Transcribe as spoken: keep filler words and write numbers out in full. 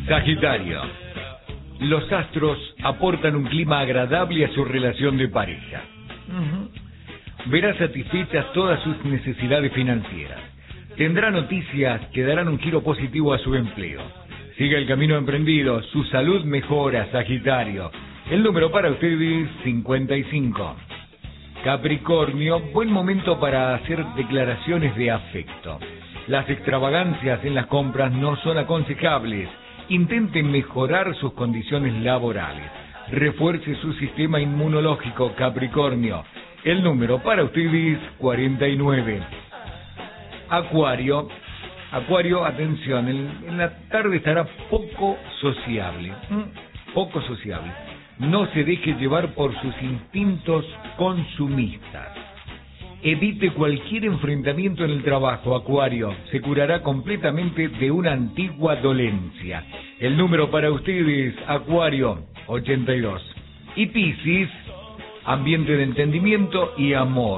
Sagitario. Los astros aportan un clima agradable a su relación de pareja. Uh-huh. Verá satisfechas todas sus necesidades financieras. Tendrá noticias que darán un giro positivo a su empleo. Siga el camino emprendido, su salud mejora, Sagitario. El número para usted es cincuenta y cinco. Capricornio, buen momento para hacer declaraciones de afecto. Las extravagancias en las compras no son aconsejables. Intente mejorar sus condiciones laborales. Refuerce su sistema inmunológico, Capricornio. El número para usted es cuarenta y nueve. Acuario. Acuario, atención, en, en la tarde estará poco sociable. Poco sociable. No se deje llevar por sus instintos consumistas. Evite cualquier enfrentamiento en el trabajo, Acuario. Se curará completamente de una antigua dolencia. El número para ustedes, Acuario, ochenta y dos. Y Piscis, ambiente de entendimiento y amor.